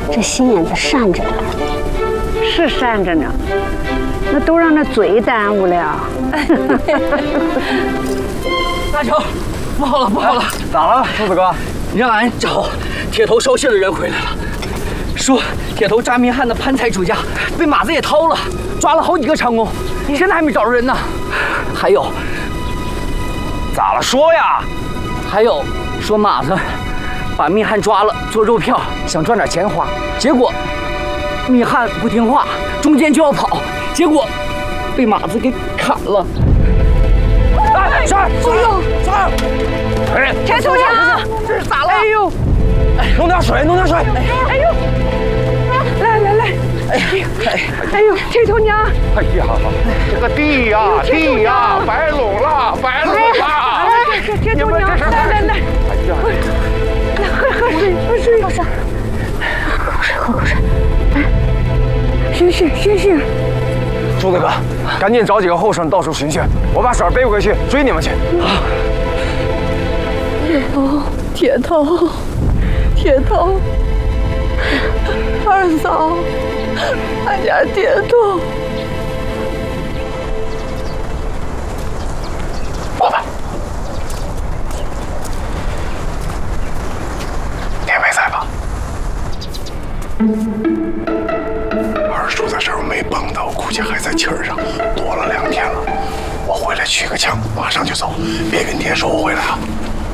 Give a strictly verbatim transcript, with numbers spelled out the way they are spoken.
这心眼子善着呢。 是善着呢，那都让那嘴耽误了。 大成，不好了，不好了！咋了，兔子哥？让俺找铁头捎信的人回来了，说铁头扎密汉的潘财主家被马子也掏了，抓了好几个长工，现在还没找着人呢。还有，咋了？说呀！还有说马子把密汉抓了做肉票，想赚点钱花，结果密汉不听话，中间就要跑，结果被马子给砍了。哎，是，是，是。哎， 铁头娘， 这是咋了？ 哎呦， 弄点水，弄点水。 哎呦，来来来，哎呦，哎呦，铁头娘。 哎呀，这个地呀，地呀，白垄了，白垄了！ 哎，铁头娘，来来来， 哎呀， 来喝喝水，喝水， 喝水，喝口水，喝口水。 哎，醒醒醒醒！ 朱大哥，赶紧找几个后生到处寻寻，我把婶儿背回去追你们去。 铁头，铁头，铁头，二嫂，俺家铁头。 过来，你也没在吧？二叔在这儿没帮到，估计还在气儿上，躲了两天了。我回来取个枪，马上就走，别跟爹说我回来啊。